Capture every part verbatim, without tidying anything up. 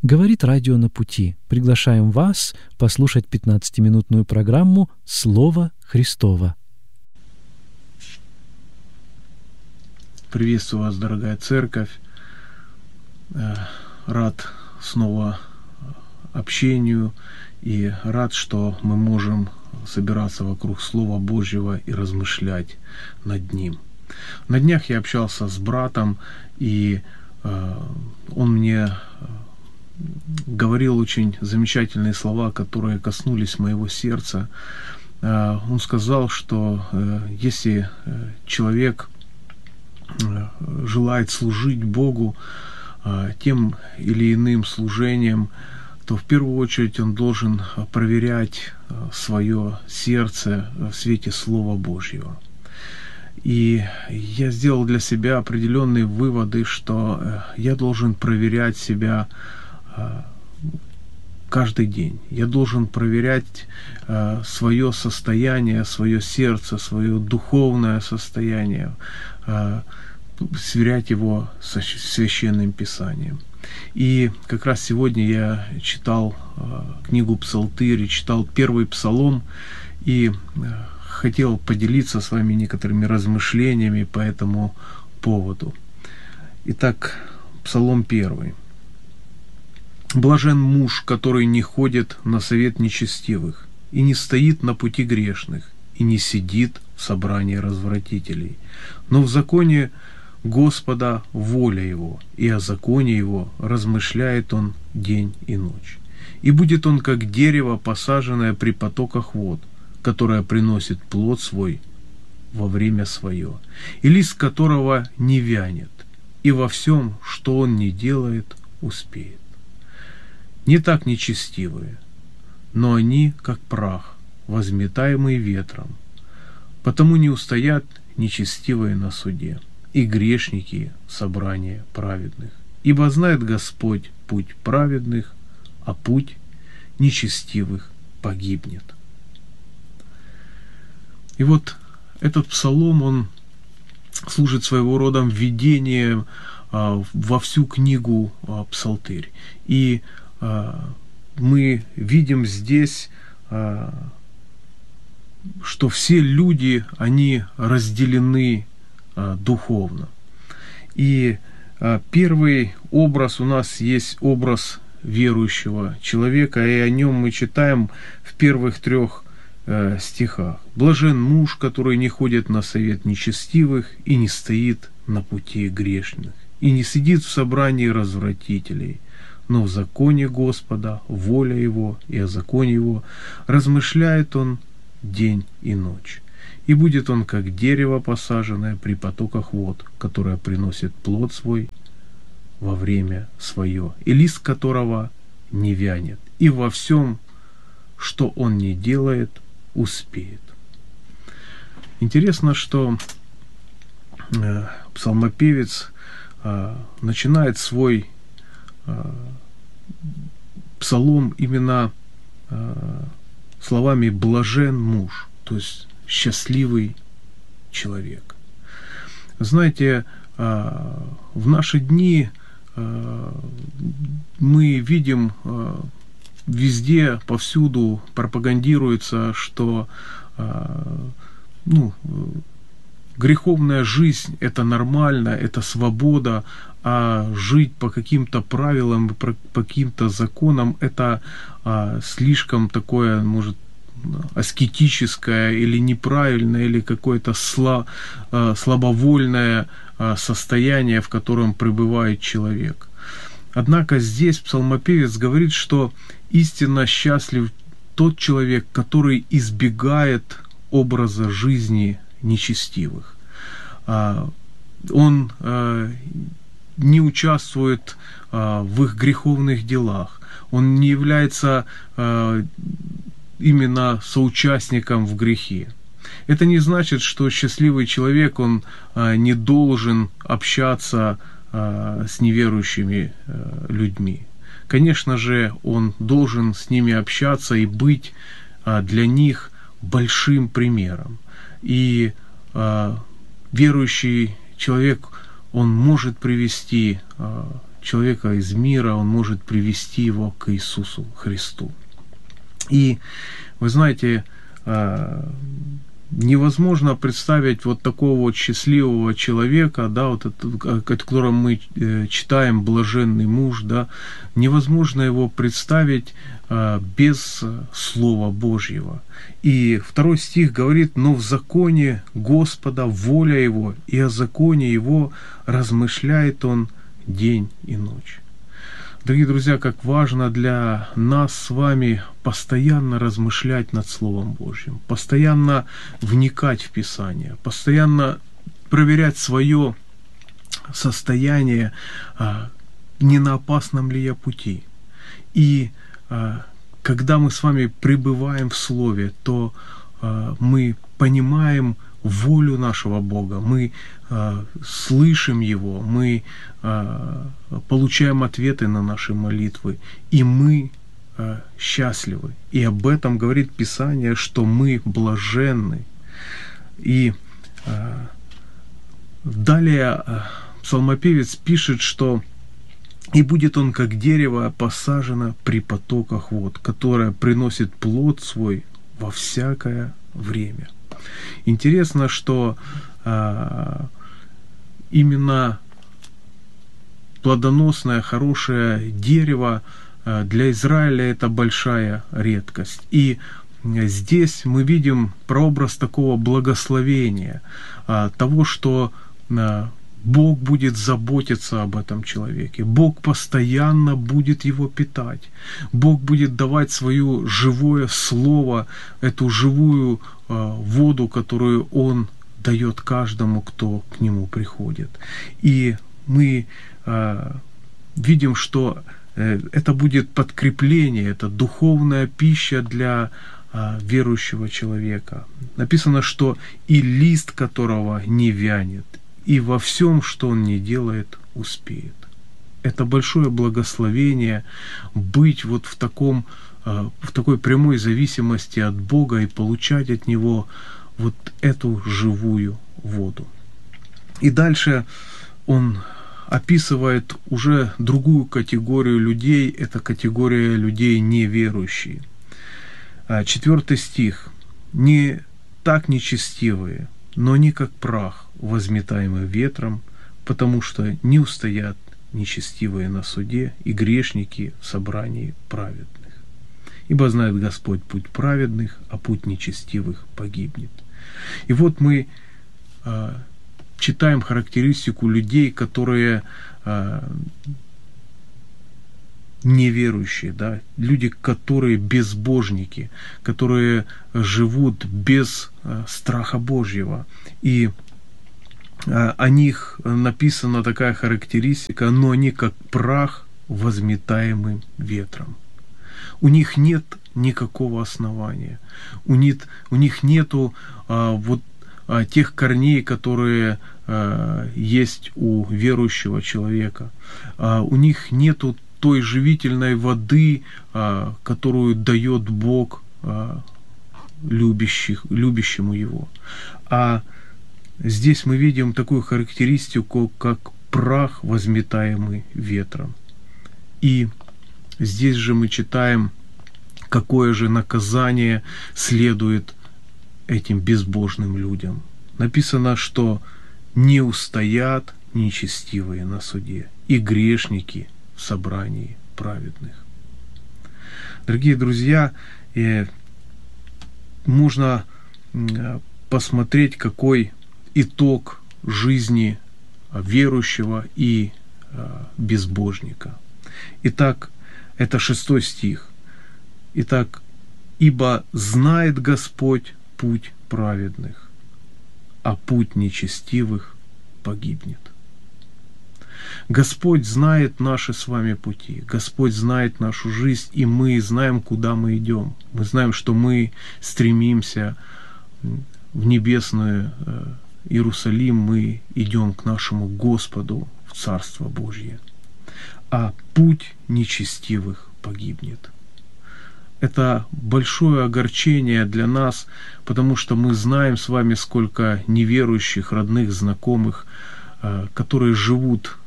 Говорит радио «На пути». Приглашаем вас послушать пятнадцатиминутную программу «Слово Христово». Приветствую вас, дорогая церковь. Рад снова общению и рад, что мы можем собираться вокруг Слова Божьего и размышлять над ним. На днях я общался с братом, и он мне говорил очень замечательные слова, которые коснулись моего сердца. Он сказал, что если человек желает служить Богу тем или иным служением, то в первую очередь он должен проверять свое сердце в свете Слова Божьего. И я сделал для себя определенные выводы, что я должен проверять себя каждый день. Я должен проверять свое состояние, свое сердце, свое духовное состояние, сверять его со Священным Писанием. И как раз сегодня я читал книгу Псалтырь, читал первый псалом, и хотел поделиться с вами некоторыми размышлениями по этому поводу. Итак, Псалом первый. «Блажен муж, который не ходит на совет нечестивых, и не стоит на пути грешных, и не сидит в собрании развратителей, но в законе Господа воля его, и о законе его размышляет он день и ночь. И будет он, как дерево, посаженное при потоках вод, которое приносит плод свой во время свое, и лист которого не вянет, и во всем, что он не делает, успеет. Не так нечестивые, но они, как прах, возметаемый ветром, потому не устоят нечестивые на суде, и грешники в собрании праведных. Ибо знает Господь путь праведных, а путь нечестивых погибнет». И вот этот псалом, он служит своего рода введением а, во всю книгу а, Псалтырь. И а, мы видим здесь, а, что все люди, они разделены а, духовно. И а, первый образ у нас есть образ верующего человека, и о нем мы читаем в первых трех э, стихах. «Блажен муж, который не ходит на совет нечестивых и не стоит на пути грешных, и не сидит в собрании развратителей, но в законе Господа воля его, и о законе его размышляет он день и ночь. И будет он, как дерево, посаженное при потоках вод, которое приносит плод свой во время свое, и лист которого не вянет, и во всем, что он не делает, успеет». Интересно, что э, псалмопевец э, начинает свой э, псалом именно э, словами «блажен муж», то есть счастливый человек. Знаете, э, в наши дни мы видим, везде, повсюду пропагандируется, что ну, греховная жизнь – это нормально, это свобода, а жить по каким-то правилам, по каким-то законам – это слишком такое, может, аскетическое или неправильное, или какое-то слабовольное состояние, в котором пребывает человек. Однако здесь псалмопевец говорит, что истинно счастлив тот человек, который избегает образа жизни нечестивых. Он не участвует в их греховных делах, он не является именно соучастником в грехе. Это не значит, что счастливый человек, он а, не должен общаться а, с неверующими а, людьми. Конечно же, он должен с ними общаться и быть а, для них большим примером. И а, верующий человек, он может привести а, человека из мира, он может привести его к Иисусу Христу. И вы знаете, невозможно представить вот такого вот счастливого человека, да, вот это, о котором мы читаем, блаженный муж, да, невозможно его представить без Слова Божьего. И второй стих говорит: «Но в законе Господа воля Его, и о законе Его размышляет Он день и ночь». Дорогие друзья, как важно для нас с вами постоянно размышлять над Словом Божьим, постоянно вникать в Писание, постоянно проверять свое состояние, не на опасном ли я пути. И когда мы с вами пребываем в Слове, то мы понимаем волю нашего Бога, мы э, слышим Его, мы э, получаем ответы на наши молитвы, и мы э, счастливы. И об этом говорит Писание, что мы блаженны. И э, далее э, псалмопевец пишет, что «И будет он, как дерево, посажено при потоках вод, которое приносит плод свой во всякое время». Интересно, что э, именно плодоносное, хорошее дерево э, для Израиля это большая редкость. И здесь мы видим прообраз такого благословения, э, того, что э, Бог будет заботиться об этом человеке. Бог постоянно будет его питать. Бог будет давать свое живое слово, эту живую э, воду, которую Он дает каждому, кто к Нему приходит. И мы э, видим, что э, это будет подкрепление, это духовная пища для э, верующего человека. Написано, что и лист которого не вянет, и во всем, что он не делает, успеет. Это большое благословение быть вот в таком, в такой прямой зависимости от Бога и получать от Него вот эту живую воду. И дальше он описывает уже другую категорию людей, это категория людей неверующие. Четвертый стих. «Не так нечестивые, но не как прах, возметаемый ветром, потому что не устоят нечестивые на суде и грешники в собрании праведных. Ибо знает Господь путь праведных, а путь нечестивых погибнет». И вот мы э, читаем характеристику людей, которые э, неверующие, да, люди, которые безбожники, которые живут без э, страха Божьего. И э, о них написана такая характеристика: «Но они как прах, возметаемый ветром». У них нет никакого основания, у них, у них нету э, вот э, тех корней, которые э, есть у верующего человека, э, у них нету той живительной воды, которую дает Бог любящих, любящему Его. А здесь мы видим такую характеристику, как прах, возметаемый ветром. И здесь же мы читаем, какое же наказание следует этим безбожным людям. Написано, что не устоят нечестивые на суде, и грешники в собрании праведных. Дорогие друзья, э, можно э, посмотреть, какой итог жизни верующего и э, безбожника. Итак, это шестой стих. Итак, «Ибо знает Господь путь праведных, а путь нечестивых погибнет». Господь знает наши с вами пути, Господь знает нашу жизнь, и мы знаем, куда мы идем. Мы знаем, что мы стремимся в небесный Иерусалим, мы идем к нашему Господу в Царство Божье. А путь нечестивых погибнет. Это большое огорчение для нас, потому что мы знаем с вами, сколько неверующих, родных, знакомых, которые живут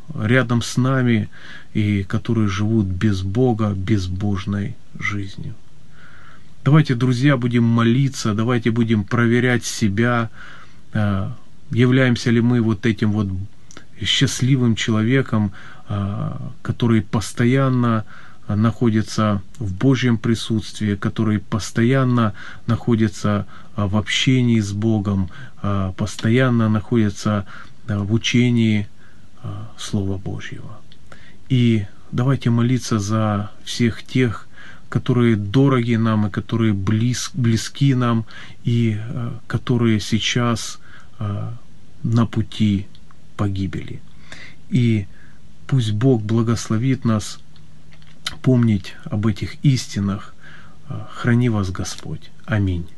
рядом с нами и которые живут без Бога, безбожной жизнью. Давайте, друзья, будем молиться, давайте будем проверять себя, являемся ли мы вот этим вот счастливым человеком, который постоянно находится в Божьем присутствии, который постоянно находится в общении с Богом, постоянно находится в учении Слова Божьего. И давайте молиться за всех тех, которые дороги нам и которые близ, близки нам, и которые сейчас на пути погибели. И пусть Бог благословит нас помнить об этих истинах. Храни вас Господь. Аминь.